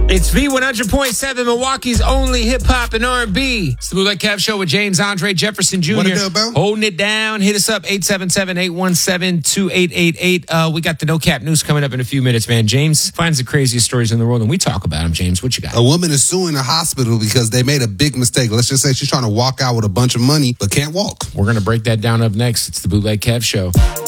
It's V100.7, Milwaukee's only hip-hop and R&B. It's the Bootleg Kev Show with James Andre Jefferson Jr. What it do, Bill? Holding it down. Hit us up, 877-817-2888. We got the No Cap News coming up in a few minutes, man. James finds the craziest stories in the world, and we talk about them. James, what you got? A woman is suing a hospital because they made a big mistake. Let's just say she's trying to walk out with a bunch of money, but can't walk. We're going to break that down up next. It's the Bootleg Kev Show.